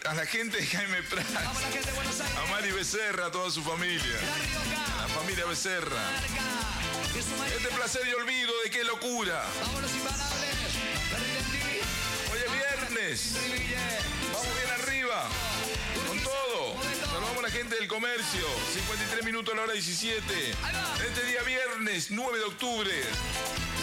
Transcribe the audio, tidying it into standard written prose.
a la gente de Jaime Prats, Vamos la gente de Buenos Aires. a Mari Becerra, a toda su familia, La Rioja. a la familia Becerra. Marca. Es su María. Este placer y olvido de qué locura. Vamos los imparables. Berlindí. Hoy es viernes. Vamos bien arriba. Con todo. Saludamos a la gente del comercio. 53 minutos a la hora 17. Ahí va. Este día viernes 9 de octubre.